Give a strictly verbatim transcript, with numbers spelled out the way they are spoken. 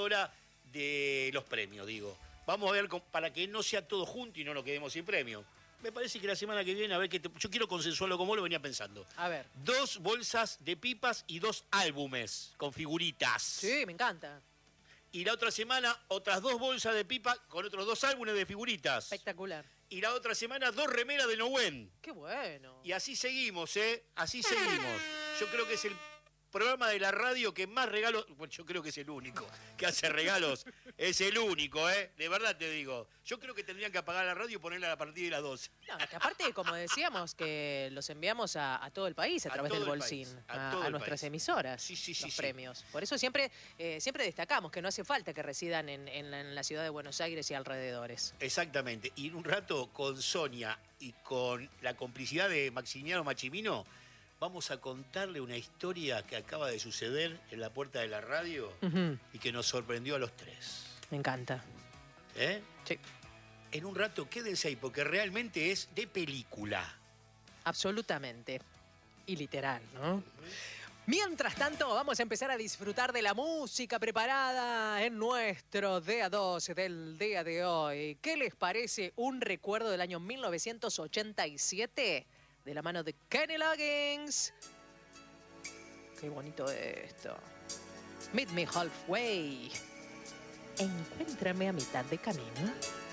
hora de los premios, digo. Vamos a ver, con, para que no sea todo junto y no nos quedemos sin premio. Me parece que la semana que viene, a ver, que te, yo quiero consensuarlo como lo venía pensando. A ver. Dos bolsas de pipas y dos álbumes con figuritas. Sí, me encanta. Y la otra semana, otras dos bolsas de pipa con otros dos álbumes de figuritas. Espectacular. Y la otra semana, dos remeras de Nowen. Qué bueno. Y así seguimos, ¿eh? Así seguimos. Yo creo que es el programa de la radio que más regalos... Bueno, yo creo que es el único que hace regalos. Es el único, ¿eh? De verdad te digo. Yo creo que tendrían que apagar la radio y ponerla a partir de las doce. No, que aparte, como decíamos, que los enviamos a, a todo el país a, A través todo del el bolsín, país, a, a todo a el nuestras país. emisoras, Sí, sí, sí, los sí. premios. Por eso siempre, eh, siempre destacamos que no hace falta que residan en, en, la, en la ciudad de Buenos Aires y alrededores. Exactamente. Y en un rato, con Sonia y con la complicidad de Maximiliano Machimino, vamos a contarle una historia que acaba de suceder en la puerta de la radio Uh-huh. y que nos sorprendió a los tres. Me encanta. ¿Eh? Sí. En un rato quédense ahí porque realmente es de película. Absolutamente. Y literal, ¿no? Mientras tanto, vamos a empezar a disfrutar de la música preparada en nuestro D A dos del día de hoy. ¿Qué les parece un recuerdo del año mil novecientos ochenta y siete? De la mano de Kenny Loggins. Qué bonito esto. Meet me halfway. Encuéntrame a mitad de camino.